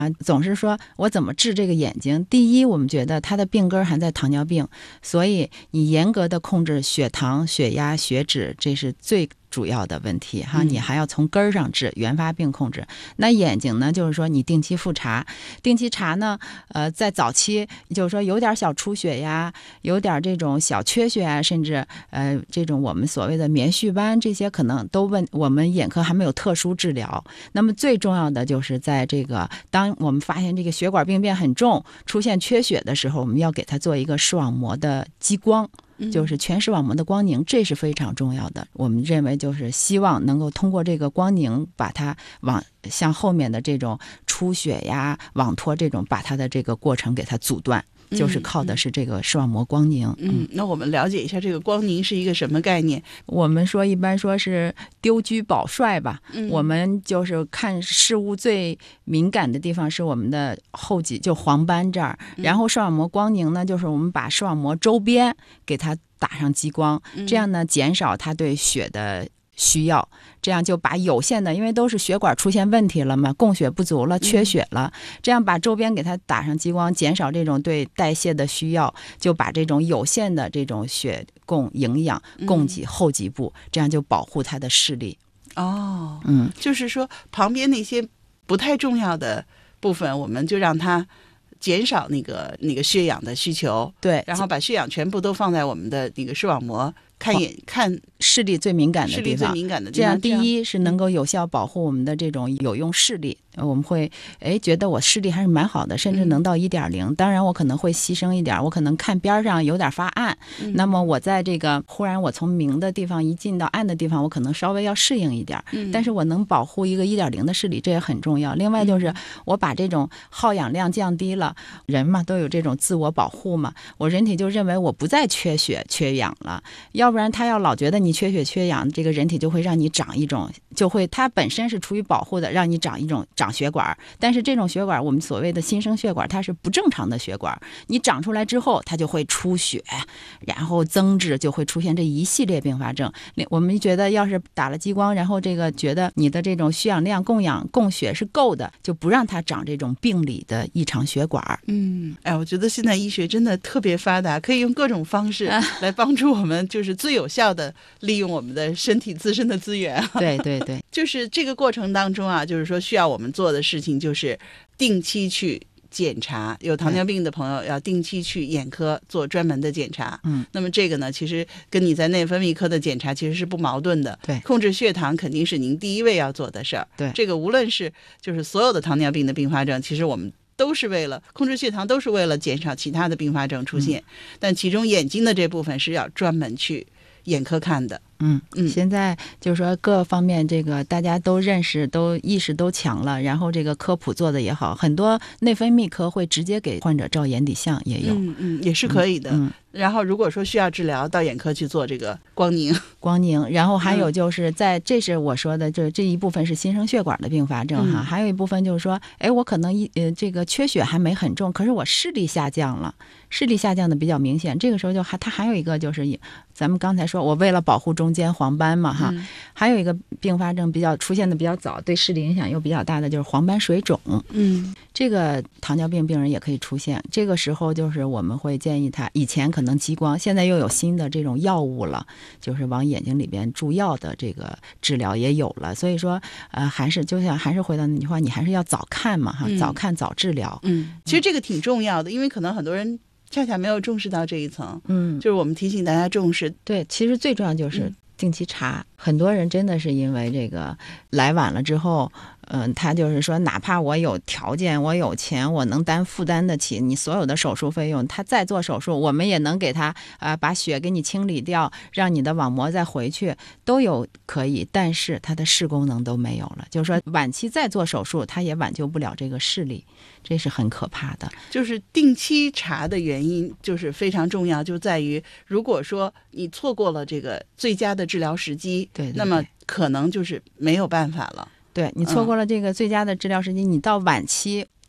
总是说我怎么治这个眼睛？第一，我们觉得它的病根还在糖尿病，所以你严格的控制血糖、血压、血脂，这是最主要的问题哈，你还要从根儿上治，原发病控制。那眼睛呢，就是说你定期复查，定期查呢，在早期就是说有点小出血呀，有点这种小缺血啊，甚至这种我们所谓的棉絮斑，这些可能都我们眼科还没有特殊治疗。那么最重要的就是在这个当我们发现这个血管病变很重，出现缺血的时候，我们要给它做一个视网膜的激光。就是全视网膜的光凝，这是非常重要的。我们认为就是希望能够通过这个光凝，把它像后面的这种出血呀、网脱这种，把它的这个过程给它阻断。就是靠的是这个视网膜光凝。 那我们了解一下这个光凝是一个什么概念？ 我们一般说是丢车保帅吧。我们就是看事物最敏感的地方是我们的后脊，就黄斑这儿。然后视网膜光凝呢，就是我们把视网膜周边给它打上激光，这样呢减少它对血的需要，这样就把有限的，因为都是血管出现问题了嘛，供血不足了，缺血了，这样把周边给它打上激光，减少这种对代谢的需要，就把这种有限的这种血供营养供给后脊部，这样就保护它的视力。 就是说旁边那些不太重要的部分，我们就让它减少那个血氧的需求， 对， 然后把血氧全部都放在我们的那个视网膜看视力最敏感的地方，这样第一是能够有效保护我们的这种有用视力。我们会觉得我视力还是蛮好的，甚至能到 1.0。当然我可能会牺牲一点，我可能看边上有点发暗，那么我在这个忽然我从明的地方一进到暗的地方，我可能稍微要适应一点，但是我能保护一个 1.0的视力，这也很重要。另外就是我把这种耗氧量降低了，人嘛都有这种自我保护嘛，我人体就认为我不再缺血缺氧了，要不然他要老觉得你缺血缺氧，这个人体就会让你长一种，它本身是出于保护的，让你长一种长血管，但是这种血管我们所谓的新生血管，它是不正常的血管，你长出来之后它就会出血，然后增殖，就会出现这一系列并发症。我们觉得要是打了激光，然后这个觉得你的这种血氧量供血是够的，就不让它长这种病理的异常血管。 我觉得现在医学真的特别发达，可以用各种方式来帮助我们，就是最有效的利用我们的身体自身的资源。 对对对， 就是这个过程当中啊，就是说需要我们做的事情就是定期去检查，有糖尿病的朋友要定期去眼科做专门的检查。那么这个呢，其实跟你在内分泌科的检查其实是不矛盾的。 对， 控制血糖肯定是您第一位要做的事儿。 对， 这个无论是就是所有的糖尿病的并发症，其实我们都是为了控制血糖，都是为了减少其他的并发症出现。但其中眼睛的这部分是要专门去眼科看的。 现在就是说各方面这个大家都认识，都意识都强了，然后这个科普做的也好，很多内分泌科会直接给患者照眼底相也有。 也是可以的。然后如果说需要治疗，到眼科去做这个光凝。 然后还有就是这是我说的这一部分是新生血管的并发症哈，还有一部分就是说我可能这个缺血还没很重，可是我视力下降了，视力下降的比较明显，这个时候它还有一个就是咱们刚才说我为了保护中间黄斑嘛哈，还有一个并发症出现的比较早，对视力影响又比较大的就是黄斑水肿。这个糖尿病病人也可以出现，这个时候就是我们会建议他，以前可能激光，现在又有新的这种药物了，就是往眼睛里边注药的这个治疗也有了，所以说还是回到那句话，你还是要早看嘛哈，早看早治疗。 其实这个挺重要的，因为可能很多人恰恰没有重视到这一层。就是我们提醒大家重视。 对，其实最重要就是定期查。很多人真的是因为这个来晚了之后，他就是说哪怕我有条件，我有钱，我能负担得起你所有的手术费用，他再做手术我们也能给他把血给你清理掉，让你的网膜再回去都有可以，但是他的视功能都没有了，就是说晚期再做手术他也挽救不了这个视力，这是很可怕的。 就是定期查的原因就是非常重要，就在于如果说你错过了这个最佳的治疗时机， 对， 那么可能就是没有办法了。 对，你错过了这个最佳的治疗时机，你到晚期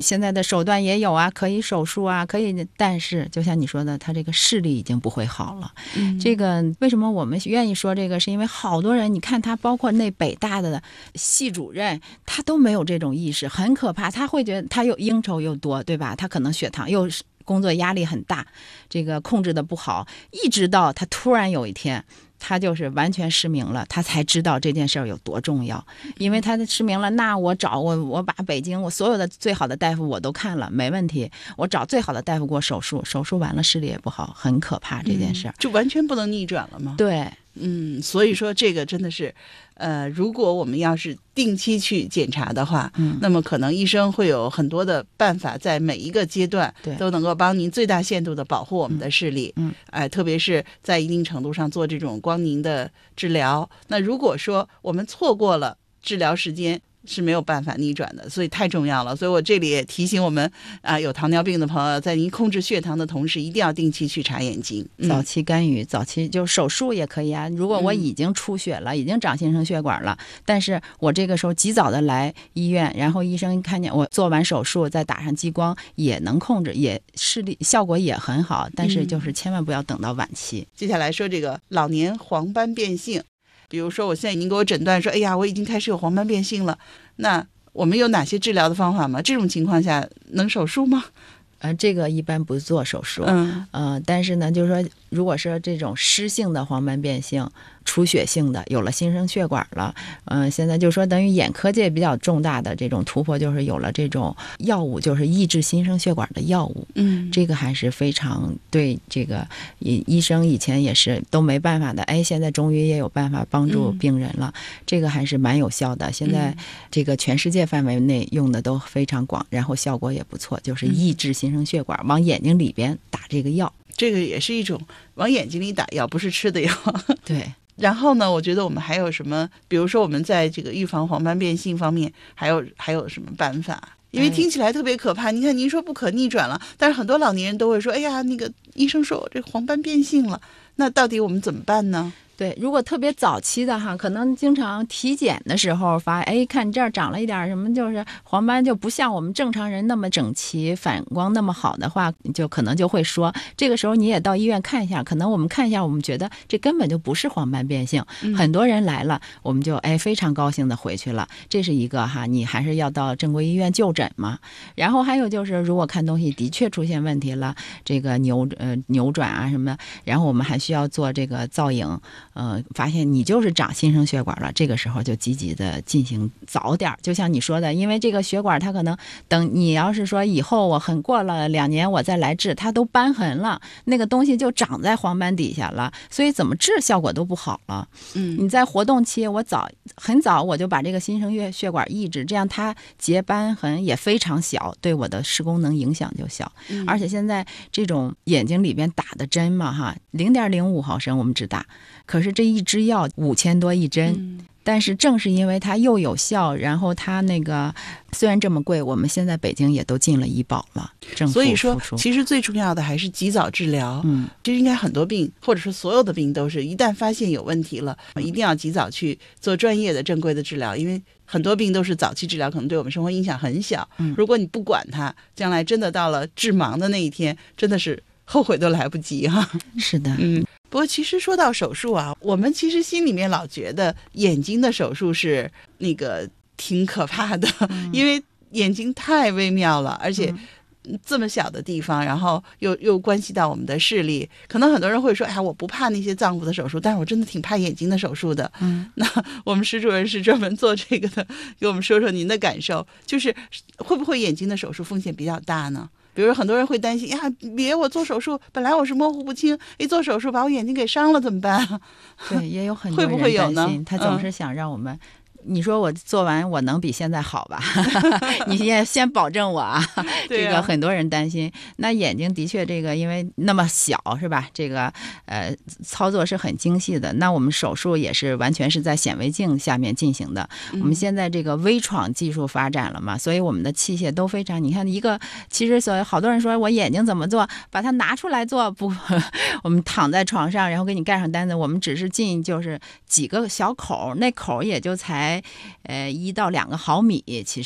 现在的手段也有啊，可以手术啊，可以，但是就像你说的，他这个视力已经不会好了。这个为什么我们愿意说这个，是因为好多人，你看他包括那北大的系主任，他都没有这种意识，很可怕。他会觉得他又应酬又多，对吧？他可能血糖又工作压力很大，这个控制的不好，一直到他突然有一天他就是完全失明了，他才知道这件事儿有多重要。因为他失明了，那我把北京我所有的最好的大夫我都看了，没问题，我找最好的大夫给我手术，手术完了视力也不好，很可怕这件事儿。 就完全不能逆转了吗？ 对， 所以说这个真的是，如果我们要是定期去检查的话，那么可能医生会有很多的办法，在每一个阶段都能够帮您最大限度的保护我们的视力。特别是在一定程度上做这种光凝的治疗。那如果说我们错过了治疗时间，是没有办法逆转的，所以太重要了。所以我这里也提醒我们有糖尿病的朋友，在您控制血糖的同时，一定要定期去查眼睛。 早期干预，早期就手术也可以啊。如果我已经出血了，已经长新生血管了，但是我这个时候及早的来医院，然后医生看见我做完手术再打上激光，也能控制，也视力效果也很好，但是就是千万不要等到晚期。 接下来说这个老年黄斑变性。比如说我现在您给我诊断说，哎呀，我已经开始有黄斑变性了，那我们有哪些治疗的方法吗？这种情况下能手术吗？ 这个一般不做手术。但是呢，就是说，如果是这种湿性的黄斑变性，出血性的，有了新生血管了，现在就是说，等于眼科界比较重大的这种突破，就是有了这种药物，就是抑制新生血管的药物。这个还是非常对这个医生以前也是都没办法的，现在终于也有办法帮助病人了。这个还是蛮有效的。现在这个全世界范围内用的都非常广，然后效果也不错，就是抑制新生血管，往眼睛里边打这个药。 这个也是一种往眼睛里打药，不是吃的药。 对。 然后呢，我觉得我们还有什么，比如说我们在这个预防黄斑变性方面还有什么办法？因为听起来特别可怕。你看您说不可逆转了，但是很多老年人都会说，哎呀，那个医生说我这黄斑变性了，那到底我们怎么办呢？ 对，如果特别早期的哈，可能经常体检的时候发，看这儿长了一点什么，就是黄斑就不像我们正常人那么整齐，反光那么好的话，就可能就会说，这个时候你也到医院看一下，可能我们看一下，我们觉得这根本就不是黄斑变性。很多人来了，我们就非常高兴的回去了，这是一个哈，你还是要到正规医院就诊嘛。然后还有就是，如果看东西的确出现问题了，这个扭转啊什么的，然后我们还需要做这个造影。发现你就是长新生血管了，这个时候就积极的进行早点，就像你说的，因为这个血管它可能等你要是说以后我过了2年我再来治，它都瘢痕了，那个东西就长在黄斑底下了，所以怎么治效果都不好了。你在活动期我很早我就把这个新生血管抑制，这样它结瘢痕也非常小，对我的视功能影响就小。而且现在这种眼睛里边打的针嘛哈，0.05毫升我们只打，可是这一支药5000多一针。但是正是因为它又有效，然后它那个虽然这么贵，我们现在北京也都进了医保了，政府所以说其实最重要的还是及早治疗。其实应该很多病或者是所有的病都是一旦发现有问题了，一定要及早去做专业的正规的治疗，因为很多病都是早期治疗可能对我们生活影响很小，如果你不管它，将来真的到了致盲的那一天，真的是后悔都来不及哈。 是的。 不过其实说到手术啊，我们其实心里面老觉得眼睛的手术是那个挺可怕的，因为眼睛太微妙了，而且这么小的地方，然后又关系到我们的视力。可能很多人会说，哎呀，我不怕那些脏腑的手术，但是我真的挺怕眼睛的手术的。那我们石主任是专门做这个的，给我们说说您的感受，就是会不会眼睛的手术风险比较大呢？比如很多人会担心呀，别我做手术，本来我是模糊不清，一做手术把我眼睛给伤了怎么办？ 对，也有很多人会不会有呢？ 他总是想让我们。你说我做完我能比现在好吧？你先保证我啊！这个很多人担心。那眼睛的确这个因为那么小是吧？这个操作是很精细的。那我们手术也是完全是在显微镜下面进行的。我们现在这个微创技术发展了嘛，所以我们的器械都非常。你看一个，其实所以好多人说我眼睛怎么做，把它拿出来做不？我们躺在床上，然后给你盖上单子，我们只是进就是几个小口，那口也就才1到2个毫米，其实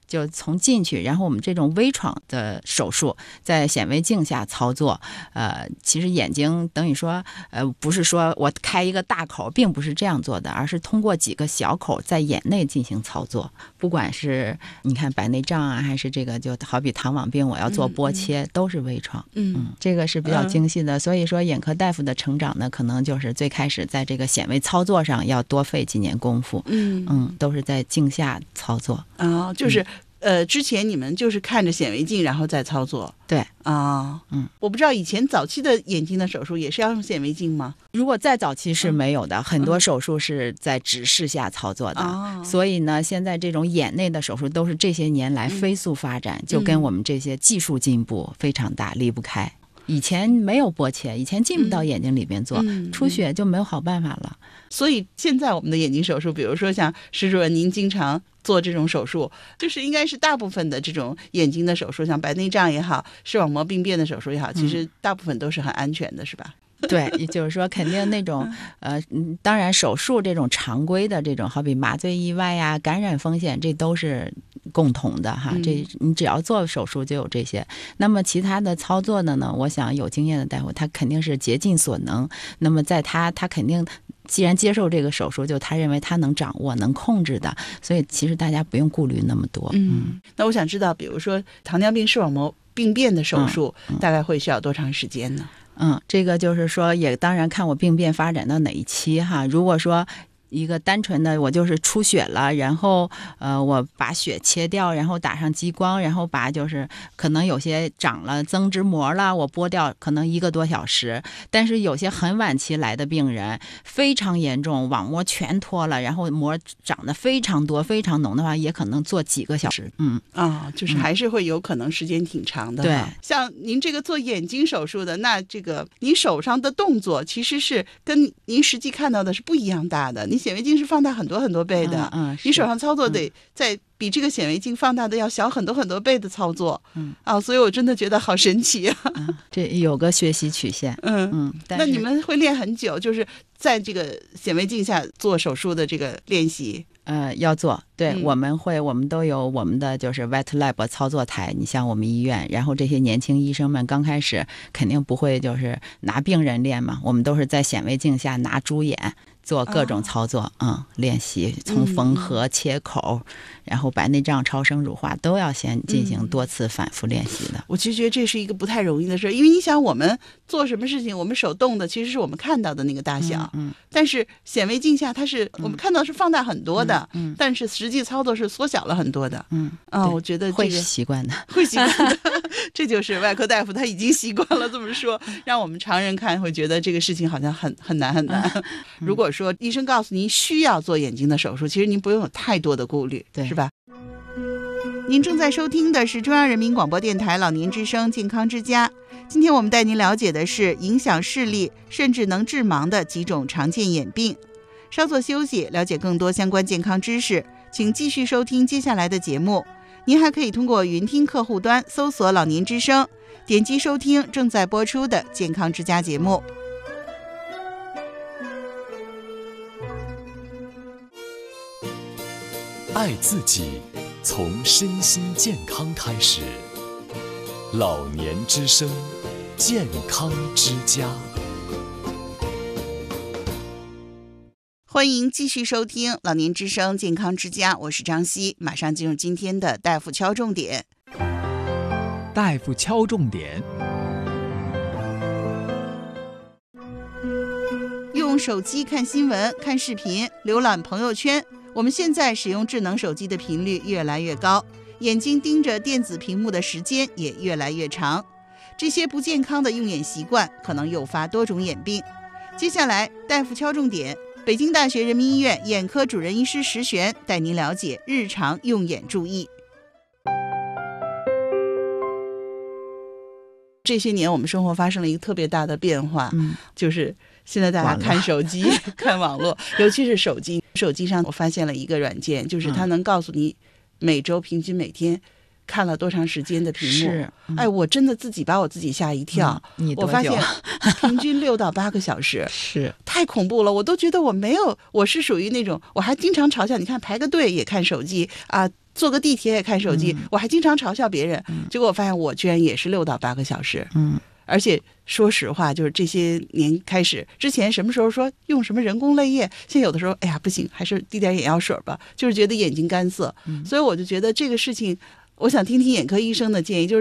就从进去，然后我们这种微创的手术在显微镜下操作，其实眼睛等于说不是说我开一个大口，并不是这样做的，而是通过几个小口在眼内进行操作。不管是你看白内障啊，还是这个就好比糖网病我要做拨切，都是微创。这个是比较精细的。所以说眼科大夫的成长呢，可能就是最开始在这个显微操作上要多费几年功夫。都是在镜下操作。 就是之前你们就是看着显微镜然后再操作。 对我不知道以前早期的眼睛的手术也是要用显微镜吗？ 如果再早期是没有的，很多手术是在直视下操作的。所以呢，现在这种眼内的手术都是这些年来飞速发展，就跟我们这些技术进步非常大，离不开。以前没有拨切，以前进不到眼睛里边做，出血就没有好办法了。 所以现在我们的眼睛手术，比如说像施主任您经常做这种手术，就是应该是大部分的这种眼睛的手术，像白内障也好，视网膜病变的手术也好，其实大部分都是很安全的，是吧？ 对，也就是说肯定那种当然手术这种常规的这种好比麻醉意外呀、感染风险，这都是共同的哈。这你只要做手术就有这些。那么其他的操作的呢，我想有经验的大夫他肯定是竭尽所能。那么在他肯定既然接受这个手术，就他认为他能掌握能控制的，所以其实大家不用顾虑那么多。 那我想知道比如说糖尿病视网膜病变的手术大概会需要多长时间呢？ 这个就是说也当然看我病变发展到哪一期哈。如果说一个单纯的我就是出血了，然后我把血切掉，然后打上激光，然后把就是可能有些长了增殖膜了，我剥掉可能1个多小时。但是有些很晚期来的病人非常严重，网膜全脱了，然后膜长得非常多非常浓的话，也可能做几个小时。 就是还是会有可能时间挺长的。 对， 像您这个做眼睛手术的，那这个您手上的动作其实是跟您实际看到的是不一样大的。你显微镜是放大很多很多倍的，你手上操作得在比这个显微镜放大的要小很多很多倍的操作。所以我真的觉得好神奇啊。 这有个学习曲线。 那你们会练很久，就是在这个显微镜下做手术的这个练习？ 要做。对，我们都有我们的就是 wet lab 操作台。你像我们医院，然后这些年轻医生们刚开始肯定不会就是拿病人练嘛，我们都是在显微镜下拿猪眼做各种操作。练习从缝合、切口，然后白内障、超声乳化都要先进行多次反复练习的。 我其实觉得这是一个不太容易的事，因为你想我们做什么事情，我们手动的其实是我们看到的那个大小，但是显微镜下它是我们看到是放大很多的，但是实际操作是缩小了很多的。我觉得会习惯的， 会习惯的。这就是外科大夫他已经习惯了这么说，让我们常人看会觉得这个事情好像很难很难。如果说医生告诉您需要做眼睛的手术，其实您不用有太多的顾虑，是吧？您正在收听的是中央人民广播电台老年之声健康之家。今天我们带您了解的是影响视力甚至能致盲的几种常见眼病。稍作休息，了解更多相关健康知识，请继续收听接下来的节目。您还可以通过云听客户端搜索老年之声，点击收听正在播出的健康之家节目。 爱自己，从身心健康开始。老年之声，健康之家。 欢迎继续收听老年之声健康之家，我是张希，马上进入今天的大夫敲重点。 大夫敲重点。 用手机看新闻、看视频、浏览朋友圈，我们现在使用智能手机的频率越来越高，眼睛盯着电子屏幕的时间也越来越长。这些不健康的用眼习惯可能诱发多种眼病。接下来大夫敲重点，北京大学人民医院眼科主任医师石璇带您了解日常用眼注意。这些年我们生活发生了一个特别大的变化，就是现在大家看手机看网络，尤其是手机上我发现了一个软件，就是它能告诉你每周平均每天看了多长时间的屏幕。我真的自己把我自己吓一跳。我发现平均6到8个小时， 是太恐怖了。我都觉得我是属于那种，我还经常嘲笑，你看排个队也看手机啊， 坐个地铁也看手机，我还经常嘲笑别人，结果我发现我居然也是6到8个小时。而且说实话，就是这些年开始，之前什么时候说用什么人工泪液，现在有的时候哎呀不行，还是滴点眼药水吧，就是觉得眼睛干涩。所以我就觉得这个事情，我想听听眼科医生的建议，就是